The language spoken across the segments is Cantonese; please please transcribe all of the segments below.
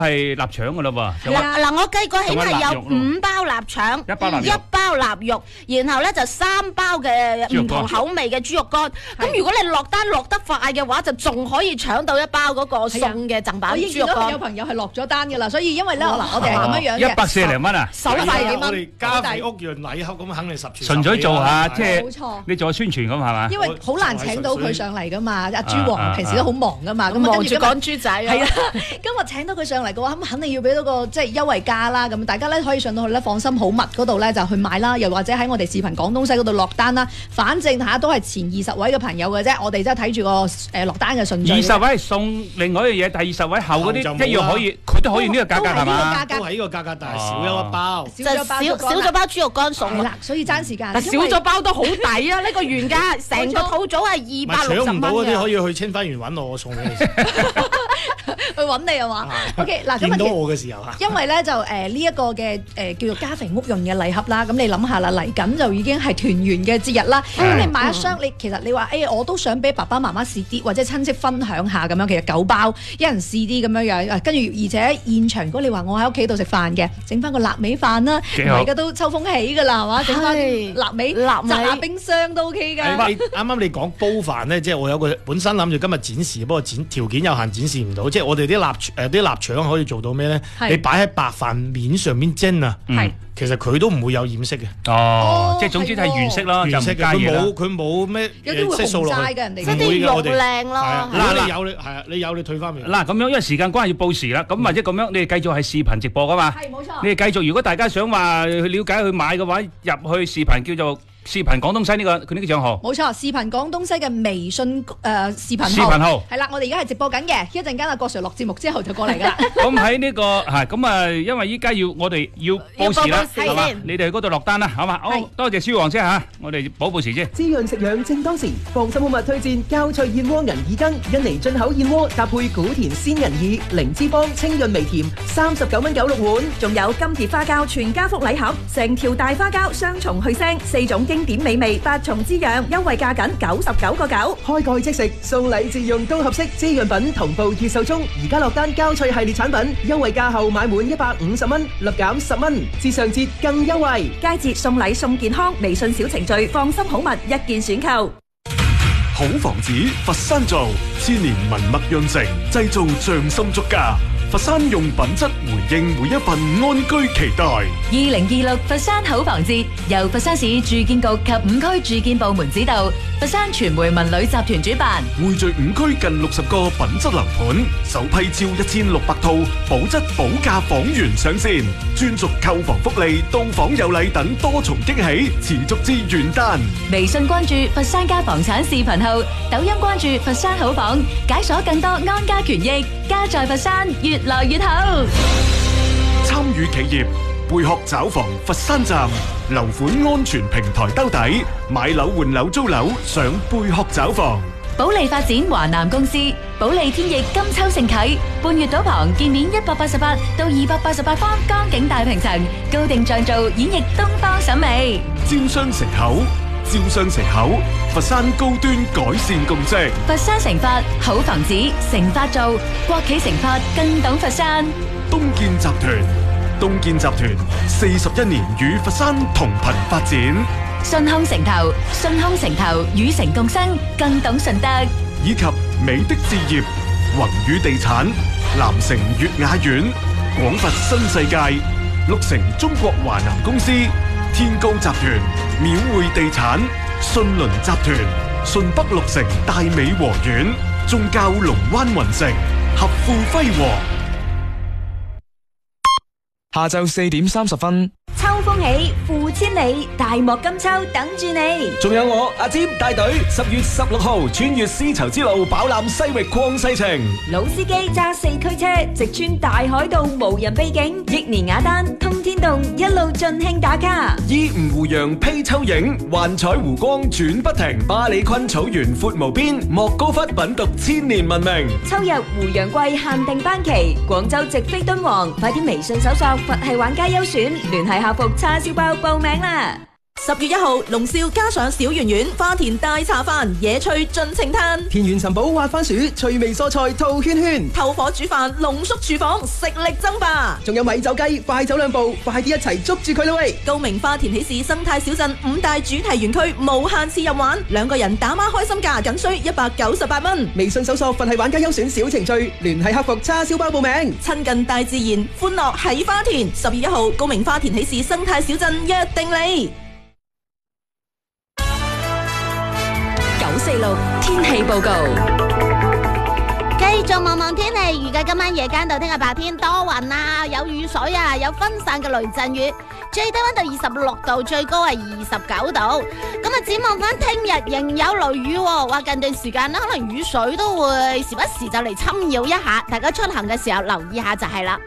係臘腸噶啦噃。 嗱，我計過起碼有5包臘腸，1包臘肉，然後咧就3包嘅唔同口味嘅豬肉乾。咁如果你落單落得快嘅話，就仲可以搶到1包嗰個送嘅贈品豬肉乾。 有朋友係落咗單噶啦，所以因為咧，嗱，我哋係咁樣樣嘅 ，140零蚊啊， 手費幾蚊？ 我哋加肥屋潤禮盒咁肯定10全。 純粹做下，即係冇錯， 你做下宣傳咁係嘛？ 因為好難請到佢上嚟噶嘛，阿豬王平時都好忙噶嘛，咁忙住趕豬仔。 係啊，今日請到佢上嚟嘅話，咁肯定要俾到個即係優惠價啦。咁大家咧可以上到去咧放心好物嗰度咧就去買啦，又或者喺我哋視頻廣東西嗰度落單啦。反正嚇都係前20位嘅朋友嘅啫，我哋真係睇住個落單嘅順序。 20位送另外一樣嘢，第20位後嗰啲一樣可以，佢都可以呢個價格係嘛？ 都係呢個價格，但係少咗一包， 少咗包豬肉乾送啦，所以爭時間。 少咗包都好抵啊！呢個原價成個套組係260蚊。 搶唔到嗰啲可以去清暉園揾我送俾你食。 去揾你啊嘛 ？OK 嗱， 見到我嘅時候因為咧就呢一個嘅叫做家肥屋潤嘅禮盒啦，咁你諗下啦，嚟緊就已經係團圓嘅節日啦。咁你買一箱，其實你話我都想俾爸爸媽媽試啲，或者親戚分享下咁樣，其實9包，一人試啲咁樣樣。跟住而且現場，如果你話我喺屋企度食飯嘅，整翻個臘味飯啦，而家都秋風起㗎啦，係嘛？整翻臘味，擲下冰箱都 OK 㗎。 啱啱你講煲飯咧，即係我有個本身諗住今日展示，不過條件有限，展示唔到。即係我哋啲臘腸可以做到咩咧？你擺喺白飯面上面蒸啊，其實佢都唔會有染色嘅。 哦，即係總之係原色咯， 原色嘅。佢冇咩色素落去， 即係啲肉靚咯。 你有你退翻嚟。 嗱咁樣，因為時間關係要報時啦，咁或者咁樣，你哋繼續係視頻直播噶嘛？ 係冇錯。 你哋繼續，如果大家想話去了解去買嘅話，入去視頻叫做視頻廣東西呢個佢呢個賬號。 冇錯，視頻廣東西嘅微信視頻號。係啦，我哋而家係直播緊嘅，一陣間阿郭 Sir 落節目之後就過嚟㗎啦。 咁喺呢個咁啊，因為依家我哋要報時啦，係嘛？你哋去嗰度落單啦，好嘛？好，多謝蕭王先嚇，我哋報時先。 滋潤食養正當時，放心好物推薦膠脆燕窩銀耳羹，印尼進口燕窩搭配古田鮮銀耳，零脂肪清潤微甜，39.96蚊碗。 仲有金蝶花膠全家福禮盒，成條大花膠雙重去腥，4種經典美味，8重滋養，優惠價僅99.9。 開蓋即食，送禮自用都合適。滋潤品同步熱售中，而家落單膠脆系列產品，優惠價後買滿150蚊，立減10蚊，至上節更優惠。 佳節送禮送健康，微信小程序放心好物一件選購。 好房子，佛山造，千年文物潤成，製造匠心足家。佛山用品質回應每一份安居期待。 2026佛山好房節由佛山市住建局及5區住建部門指導，佛山傳媒文旅集團主辦， 匯聚5區近60個品質樓盤，首批招1600套保質保價房源上線，專屬購房福利、到訪有禮等多重驚喜，持續至元旦。 微信關注佛山家房產視頻號，抖音關注佛山好房，解鎖更多安家權益，家在佛山越來越好。 參與企業貝殼找房佛山站樓款安全平台兜底，買樓換樓租樓上貝殼找房。 保利發展華南公司，保利天翼金秋盛啟，半月島旁建面188到288方江景大平層，高定像造演繹東方審美。 招商城口，招商城口，佛山高端改善共識。 佛山成發好房子，成發造，國企成發更懂佛山。 東建集團，東建集團41年與佛山同頻發展。 順康城投，順康城投與城共生，更懂順德。 以及美的置業、宏宇地產、南城悅雅苑、廣佛新世界、綠城中國華南公司、天高集團、廟匯地產、信倫集團、順北綠城大美和苑、宗教龍灣雲城、合富輝煌。 下晝4點30分。 秋風起，富千里，大漠金秋等住你。 仲有我阿占帶隊10月16號穿越絲綢之路，飽覽西域曠世情。 老司機揸4驅車，直穿大海道無人秘境，益年雅丹通天洞，一路盡興打卡。 依吳湖洋披秋影，幻彩湖光轉不停。巴里坤草原闊無邊，莫高窟品讀千年文明。 秋日湖洋季限定班期，廣州直飛敦煌，快啲微信搜索佛系玩家優選，聯繫客服叉燒包報名啦！ 10月1號，龍少加上小圓圓、花田大茶飯、野趣盡情嘆， 田園尋寶滑番薯、趣味蔬菜套圈圈， 透火煮飯濃縮廚房，食力爭霸。 仲有米酒雞，快走2步，快啲一齊捉住佢啦喂！ 高明花田喜事生態小鎮5大主題園區無限次任玩，2個人打孖開心價僅需198蚊。 微信搜索佛系玩家優選小程序，聯繫客服叉燒包報名。 親近大自然，歡樂喺花田。10月1號，高明花田喜事生態小鎮約定你。 946天氣報告， 繼續望望天氣，預計今晚夜間到聽日白天多雲啊，有雨水啊，有分散嘅雷陣雨，最低溫度26度，最高係29度。咁啊，展望翻聽日仍有雷雨，話近段時間呢，可能雨水都會時不時就嚟侵擾一下，大家出行嘅時候留意下就係啦。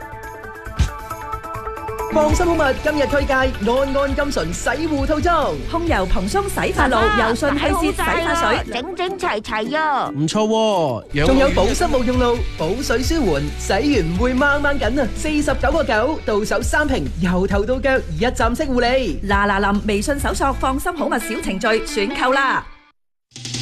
放心好物今日推介安安金純洗護套裝， 控油蓬鬆洗髮露，柔順氣泄洗髮水， 整整齊齊啊！ 唔錯喎， 仲有保濕冇用露，補水舒緩，洗完唔會掹掹緊啊！49.9到手3瓶，由頭到腳一站式護理。 嗱臨微信搜索放心好物小程序選購啦。